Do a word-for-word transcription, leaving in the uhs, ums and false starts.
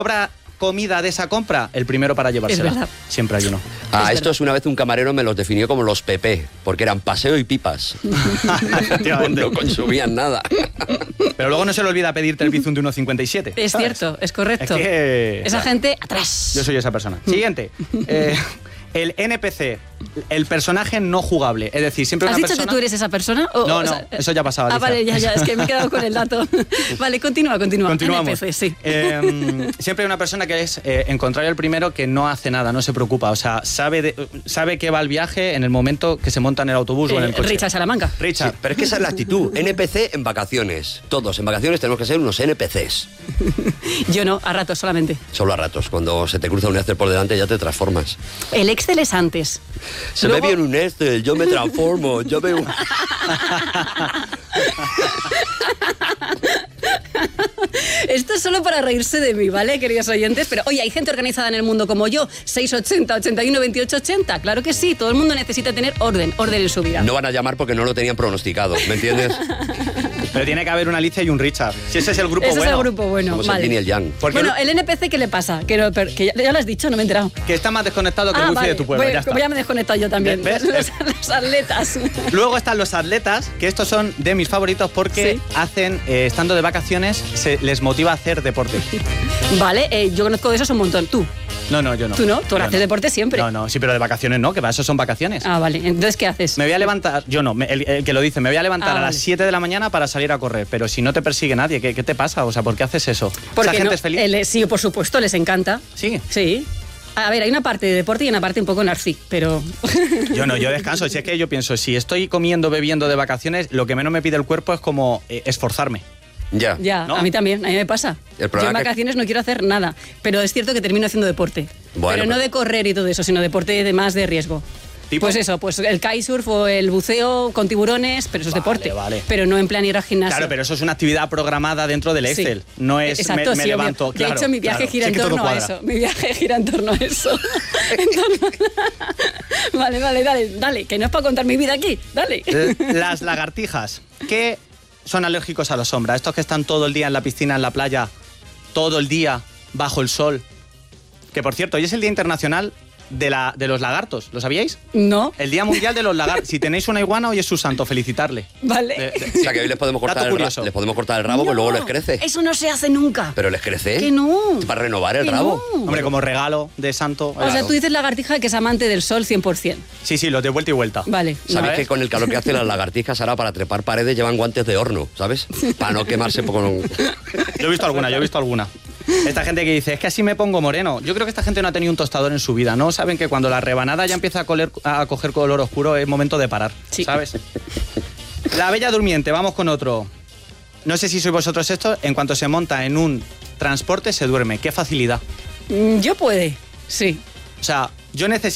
sobra comida de esa compra, el primero para llevársela. Es verdad. Siempre hay uno. Ah, Es estos una vez un camarero me los definió como los P P, porque eran paseo y pipas. no, no consumían nada. Pero luego no se le olvida pedirte el Bizum de uno cincuenta y siete. Es ¿sabes? cierto, es correcto. Es que... Esa gente, atrás. Yo soy esa persona. Siguiente. Eh, el N P C, el personaje no jugable. Es decir, siempre ¿Has una dicho persona... que tú eres esa persona? O, No, o no, sea, eso ya pasaba. Ah, Alicia. vale, ya, ya, es que me he quedado con el dato. Vale, continúa, continúa. Continuamos. N P C, sí. Eh, siempre hay una persona que es, eh, en contrario al primero, que no hace nada, no se preocupa. O sea, sabe, de, sabe que va al viaje en el momento que se monta en el autobús Eh, o en el coche. Richard Salamanca. Richard. Sí, pero es que esa es la actitud. N P C en vacaciones. Todos en vacaciones tenemos que ser unos N P Cs. Yo no, a ratos solamente. Solo a ratos. Cuando se te cruza un Excel por delante ya te transformas. El Excel es antes. Se Luego- me viene un Excel, yo me transformo, yo veo... Esto es solo para reírse de mí, ¿vale, queridos oyentes? Pero, oye, hay gente organizada en el mundo como yo. seis ochenta, ochenta y uno, veintiocho ochenta. Claro que sí, todo el mundo necesita tener orden, orden en su vida. No van a llamar porque no lo tenían pronosticado, ¿me entiendes? Pero tiene que haber una Alicia y un Richard. Si ese es el grupo Ese bueno. es el grupo bueno, Somos vale. el yin y el yang. Porque Bueno, el N P C, ¿qué le pasa? Que, no, pero- que ya, ya lo has dicho, no me he enterado. que está más desconectado que el Ah, wifi vale. de tu pueblo. Bueno, Ya está. como ya me he desconectado yo también. ¿Ves? Los, los atletas. Luego están los atletas, que estos son de mis favoritos porque Sí. hacen, eh, estando de vacaciones, se les motiva a hacer deporte. Vale, eh, yo conozco de esos un montón. Tú. No, no, yo no. ¿Tú no? Tú Yo haces deporte siempre. No, no, sí, pero de vacaciones no, que para eso son vacaciones. Ah, vale. Entonces, ¿qué haces? Me voy a levantar, yo no, me- el, el que lo dice, me voy a levantar Ah, a vale. las siete de la mañana para salir a correr, pero si no te persigue nadie, ¿qué, qué te pasa? O sea, ¿por qué haces eso? Porque ¿Esa gente no- es feliz? el- sí, por supuesto, les encanta. Sí. Sí. A ver, hay una parte de deporte y una parte un poco narcí, pero... Yo no, yo descanso. Si es que yo pienso, si estoy comiendo, bebiendo de vacaciones, lo que menos me pide el cuerpo es como eh, esforzarme. Ya. Ya, ¿No? a mí también, a mí me pasa. El Yo problema en que- vacaciones no quiero hacer nada, pero es cierto que termino haciendo deporte. Bueno, pero no pero- de correr y todo eso, sino deporte de más de riesgo. ¿Tipo? Pues eso, pues el kitesurf o el buceo con tiburones, pero eso es Vale, deporte. vale. Pero no en plan ir al gimnasio. Claro, pero eso es una actividad programada dentro del Sí. Excel. No es Exacto, me, me sí, obvio. levanto. De claro, hecho, mi viaje claro. gira Sí en que todo torno a cuadra. eso. Mi viaje gira en torno a eso. En torno- Vale, vale, dale, dale, que no es para contar mi vida aquí. Dale. Eh, Las lagartijas, que son alérgicos a la sombra. Estos que están todo el día en la piscina, en la playa, todo el día bajo el sol. Que por cierto, hoy es el Día Internacional de, la, de los Lagartos. ¿Lo sabíais? No, El Día Mundial de los Lagartos. Si tenéis una iguana, hoy es su santo, felicitarle. vale. De- de- O sea, que hoy les podemos cortar, Dato el, ra- curioso. les podemos cortar el rabo, que luego No, les crece. Eso no se hace nunca. Pero les crece. Que no. Para renovar el Que rabo. no. Hombre, como regalo de santo. O sea, tú dices lagartija que es amante del sol cien por ciento. Sí, sí, los de vuelta y vuelta. Vale. ¿Sabéis ¿Sabes? que con el calor que hacen las lagartijas ahora para trepar paredes llevan guantes de horno, ¿sabes? Para no quemarse poco. Yo he visto alguna, yo he visto alguna. Esta gente que dice, es que así me pongo moreno. Yo creo que esta gente no ha tenido un tostador en su vida, ¿no? Saben que cuando la rebanada ya empieza a, coler- a coger color oscuro es momento de parar, Sí. ¿sabes? La Bella Durmiente, vamos con otro. No sé si sois vosotros estos, en cuanto se monta en un transporte se duerme. ¡Qué facilidad! Mm, Yo puede, sí. O sea, yo necesito...